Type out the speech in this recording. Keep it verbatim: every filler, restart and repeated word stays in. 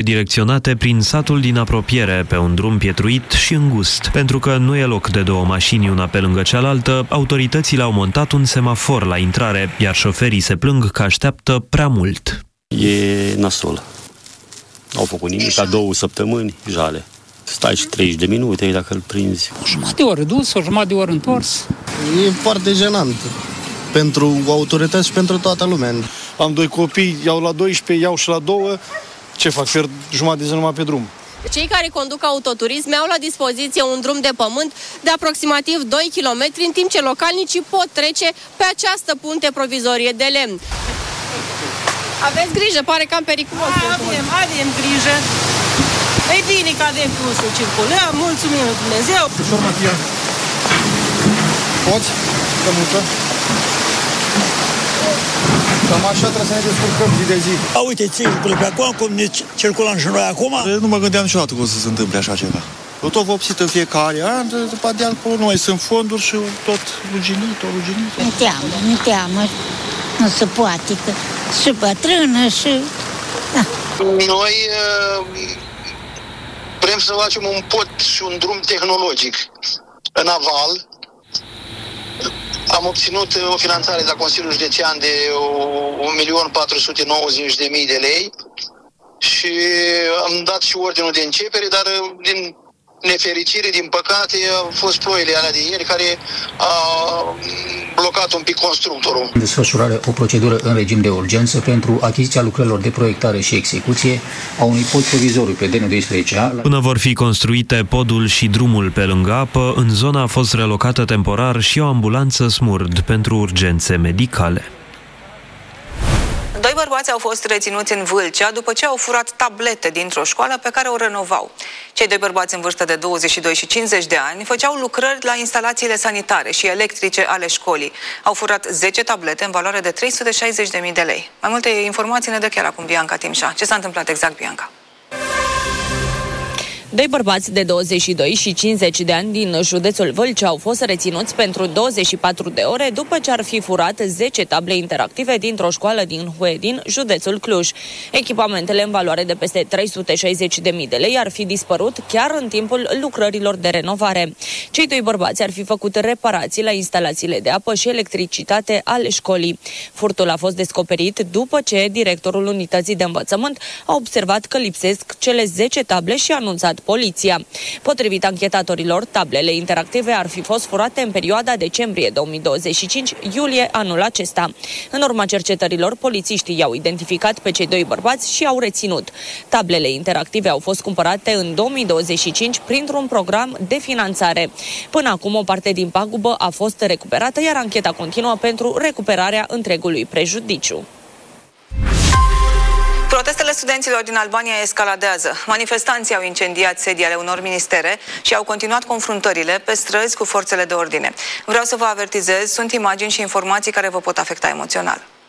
redirecționate prin satul din apropiere, pe un drum pietruit și îngust. Pentru că nu e loc de două mașini una pe lângă cealaltă, autoritățile au montat un semafor la intrare, iar șoferii se plâng că așteaptă prea mult. E nasol. Au făcut nimic, ca două săptămâni, jale. Stai și treizeci de minute dacă îl prinzi. O jumătate de oră dus, o jumătate de oră întors. E foarte jenant pentru autorități și pentru toată lumea. Am doi copii, iau la doisprezece, iau și la două. Ce fac? Pierd jumătate de zi numai pe drum. Cei care conduc autoturisme au la dispoziție un drum de pământ de aproximativ doi kilometri, în timp ce localnicii pot trece pe această punte provizorie de lemn. Aveți grijă, pare cam periculos. Avem, avem grijă. E bine că avem cum să circulăm, mulțumim lui Dumnezeu. Ușor, Matia. Poți? Că multă? Cam așa trebuie să ne descurcăm zi de zi. A, uite, circulă pe acum, cum ne circulăm și noi acum. Nu mă gândeam niciodată că o să se întâmple așa ceva. Eu tot vopsit în fiecare an, după de acolo nu mai sunt fonduri și tot ruginit, tot ruginit. Mi teamă, mi teamă. Nu se poate, că și bătrână și... Da. Noi uh, vrem să facem un pod și un drum tehnologic în aval. Am obținut o finanțare de la Consiliul Județean de un milion patru sute nouăzeci de mii de lei și am dat și ordinul de începere, dar din nefericire, din păcate, au fost ploile alea de ieri care a blocat un pic constructorul. Desfășurare o procedură în regim de urgență pentru achiziția lucrărilor de proiectare și execuție a unui pod provizoriu pe D N doisprezece A. Până vor fi construite podul și drumul pe lângă apă, în zona a fost relocată temporar și o ambulanță Smurd pentru urgențe medicale. Doi bărbați au fost reținuți în Vâlcea după ce au furat tablete dintr-o școală pe care o renovau. Cei doi bărbați în vârstă de douăzeci și doi și cincizeci de ani făceau lucrări la instalațiile sanitare și electrice ale școlii. Au furat zece tablete în valoare de trei sute șaizeci de mii de lei. Mai multe informații ne dă chiar acum Bianca Timșa. Ce s-a întâmplat exact, Bianca? Doi bărbați de douăzeci și doi și cincizeci de ani din județul Vâlcea au fost reținuți pentru douăzeci și patru de ore după ce ar fi furat zece table interactive dintr-o școală din Huedin, județul Cluj. Echipamentele în valoare de peste trei sute șaizeci de mii de lei ar fi dispărut chiar în timpul lucrărilor de renovare. Cei doi bărbați ar fi făcut reparații la instalațiile de apă și electricitate ale școlii. Furtul a fost descoperit după ce directorul unității de învățământ a observat că lipsesc cele zece table și a anunțat poliția. Potrivit anchetatorilor, tablele interactive ar fi fost furate în perioada decembrie două mii douăzeci și cinci-iulie anul acesta. În urma cercetărilor, polițiștii i-au identificat pe cei doi bărbați și au reținut. Tablele interactive au fost cumpărate în două mii douăzeci și cinci printr-un program de finanțare. Până acum, o parte din pagubă a fost recuperată, iar ancheta continuă pentru recuperarea întregului prejudiciu. Protestele studenților din Albania escaladează. Manifestanții au incendiat sedii ale unor ministere și au continuat confruntările pe străzi cu forțele de ordine. Vreau să vă avertizez, sunt imagini și informații care vă pot afecta emoțional.